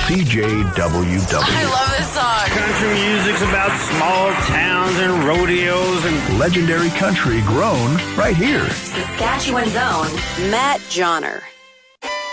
CJWW. I love this song. Country music's about small towns and rodeos and Legendary country grown right here. Saskatchewan's own Matt Johnner.